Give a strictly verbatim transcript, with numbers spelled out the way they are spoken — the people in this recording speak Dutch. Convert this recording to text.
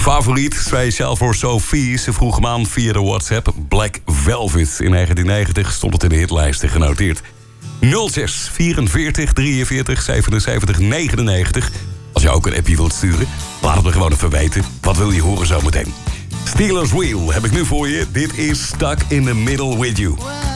favoriet, speciaal voor Sophie. Ze vroeg hem aan via de WhatsApp. Black Velvet. In negentien negentig stond het in de hitlijsten genoteerd. nul zes vierenveertig drieënveertig zevenenzeventig negenennegentig. Als je ook een appje wilt sturen, laat het me gewoon even weten. Wat wil je horen zometeen? Steelers Wheel heb ik nu voor je. Dit is Stuck in the Middle with You.